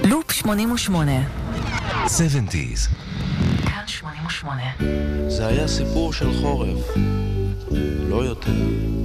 לופ 88. 70s. כאן 88. זה היה סיפור של חורף, לא יותר.